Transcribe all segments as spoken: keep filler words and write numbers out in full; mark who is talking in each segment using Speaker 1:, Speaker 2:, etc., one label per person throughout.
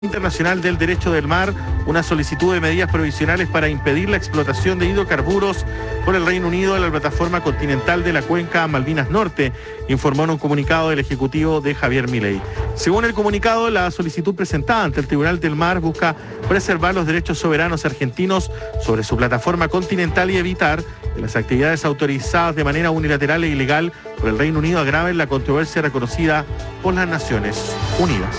Speaker 1: Internacional del Derecho del Mar una solicitud de medidas provisionales para impedir la explotación de hidrocarburos por el Reino Unido en la plataforma continental de la cuenca Malvinas Norte, informó en un comunicado del Ejecutivo de Javier Milei. Según el comunicado, la solicitud presentada ante el Tribunal del Mar busca preservar los derechos soberanos argentinos sobre su plataforma continental y evitar que las actividades autorizadas de manera unilateral e ilegal por el Reino Unido agraven la controversia reconocida por las Naciones Unidas.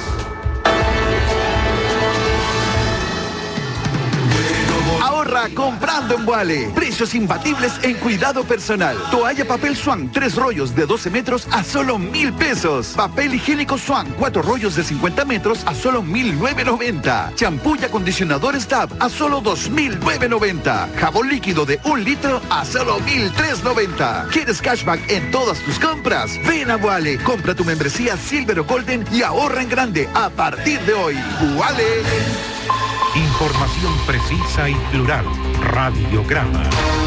Speaker 2: Comprando en Wale. Precios imbatibles en cuidado personal. Toalla papel Swan, tres rollos de doce metros a solo mil pesos. Papel higiénico Swan, cuatro rollos de cincuenta metros a solo mil novecientos noventa. Champú y acondicionador Stab a solo dos mil novecientos noventa. Jabón líquido de un litro a solo mil trescientos noventa. ¿Quieres cashback en todas tus compras? Ven a Wale, compra tu membresía Silver o Golden y ahorra en grande a partir de hoy. Wale.
Speaker 3: Información precisa y plural. Radiograma.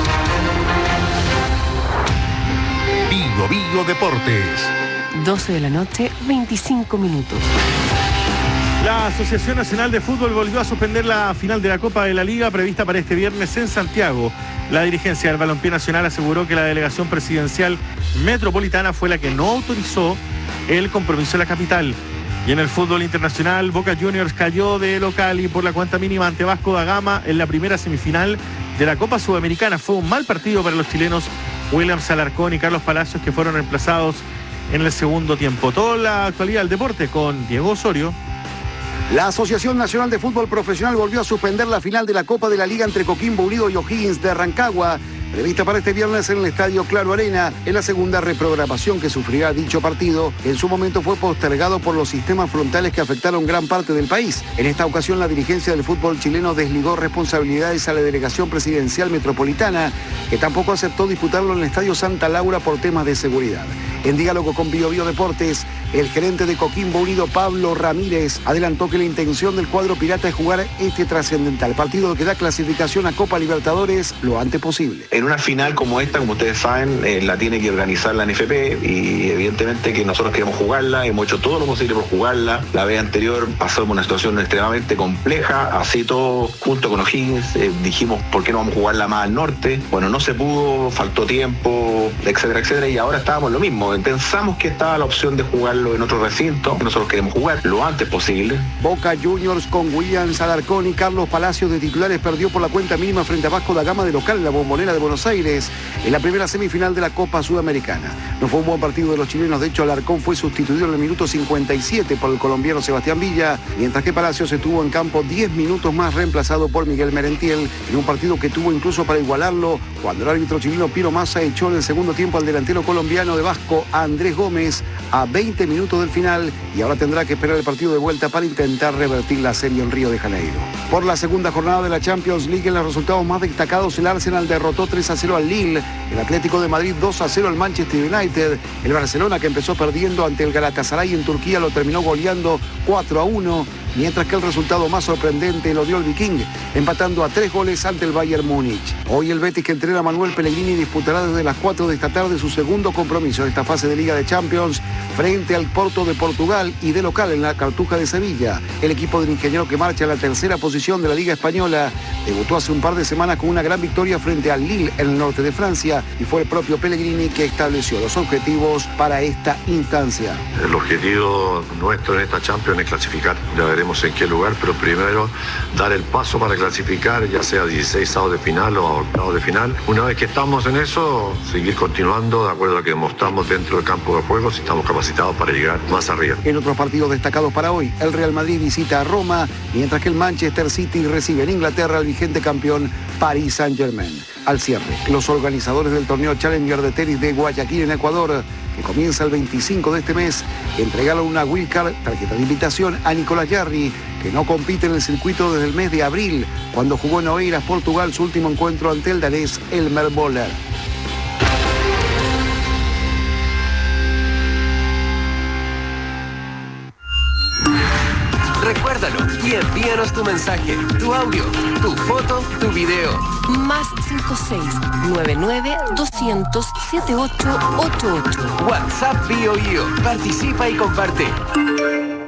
Speaker 3: Bio Bio Deportes.
Speaker 4: doce de la noche, veinticinco minutos.
Speaker 1: La Asociación Nacional de Fútbol volvió a suspender la final de la Copa de la Liga prevista para este viernes en Santiago. La dirigencia del Balompié Nacional aseguró que la delegación presidencial metropolitana fue la que no autorizó el compromiso en la capital. Y en el fútbol internacional, Boca Juniors cayó de local y por la cuenta mínima ante Vasco da Gama en la primera semifinal de la Copa Sudamericana. Fue un mal partido para los chilenos Williams Alarcón y Carlos Palacios, que fueron reemplazados en el segundo tiempo. Toda la actualidad del deporte con Diego Osorio.
Speaker 5: La Asociación Nacional de Fútbol Profesional volvió a suspender la final de la Copa de la Liga entre Coquimbo Unido y O'Higgins de Rancagua, prevista para este viernes en el Estadio Claro Arena, en la segunda reprogramación que sufrirá dicho partido. En su momento fue postergado por los sistemas frontales que afectaron gran parte del país. En esta ocasión, la dirigencia del fútbol chileno desligó responsabilidades a la delegación presidencial metropolitana, que tampoco aceptó disputarlo en el Estadio Santa Laura por temas de seguridad. En diálogo con Bio Bio Deportes, el gerente de Coquimbo Unido, Pablo Ramírez, adelantó que la intención del cuadro pirata es jugar este trascendental partido que da clasificación a Copa Libertadores lo antes posible.
Speaker 6: En una final como esta, como ustedes saben, eh, la tiene que organizar la N F P y evidentemente que nosotros queremos jugarla, hemos hecho todo lo posible por jugarla. La vez anterior pasamos una situación extremadamente compleja, así todo junto con O'Higgins, eh, dijimos por qué no vamos a jugarla más al norte. Bueno, no se pudo, faltó tiempo, etcétera, etcétera, y ahora estábamos lo mismo. Pensamos que estaba la opción de jugarlo en otro recinto, nosotros queremos jugar lo antes posible.
Speaker 5: Boca Juniors con Williams Alarcón y Carlos Palacios de titulares perdió por la cuenta mínima frente a Vasco da Gama de local en la Bombonera de Buenos Aires en la primera semifinal de la Copa Sudamericana. No fue un buen partido de los chilenos, de hecho Alarcón fue sustituido en el minuto cincuenta y siete por el colombiano Sebastián Villa, mientras que Palacios estuvo en campo diez minutos más, reemplazado por Miguel Merentiel, en un partido que tuvo incluso para igualarlo cuando el árbitro chileno Piro Massa echó en el segundo tiempo al delantero colombiano de Vasco, Andrés Gómez, a veinte minutos del final, y ahora tendrá que esperar el partido de vuelta para intentar revertir la serie en Río de Janeiro. Por la segunda jornada de la Champions League, en los resultados más destacados, el Arsenal derrotó tres a cero al Lille, el Atlético de Madrid dos a cero al Manchester United, el Barcelona, que empezó perdiendo ante el Galatasaray en Turquía, lo terminó goleando cuatro a uno, mientras que el resultado más sorprendente lo dio el Viking, empatando a tres goles ante el Bayern Múnich. Hoy el Betis, que entrena a Manuel Pellegrini, disputará desde las cuatro de esta tarde su segundo compromiso de esta fase de Liga de Champions frente al Porto de Portugal y de local en la Cartuja de Sevilla. El equipo del ingeniero, que marcha a la tercera posición de la Liga Española, debutó hace un par de semanas con una gran victoria frente al Lille en el norte de Francia, y fue el propio Pellegrini que estableció los objetivos para esta instancia.
Speaker 7: El objetivo nuestro en esta Champions es clasificar. Ya veremos en qué lugar, pero primero dar el paso para clasificar, ya sea dieciséis de final o octavos de final. Una vez que estamos en eso, seguir continuando de acuerdo a lo que demostramos dentro del campo de juego, si estamos capacitados para llegar más arriba.
Speaker 5: En otros partidos destacados para hoy, el Real Madrid visita a Roma, mientras que el Manchester City recibe en Inglaterra al vigente campeón Paris Saint-Germain. Al cierre, los organizadores del torneo Challenger de tenis de Guayaquil en Ecuador, que comienza el veinticinco de este mes, entregaron una wildcard, tarjeta de invitación, a Nicolás Jarry, que no compite en el circuito desde el mes de abril, cuando jugó en Oeiras, Portugal, su último encuentro ante el danés Elmer Boller.
Speaker 8: Recuérdalo y envíanos tu mensaje, tu audio, tu foto, tu video.
Speaker 4: Más cinco seis nueve nueve doscientos setenta y ocho ochenta y ocho.
Speaker 8: WhatsApp Bio Bio. Participa y comparte.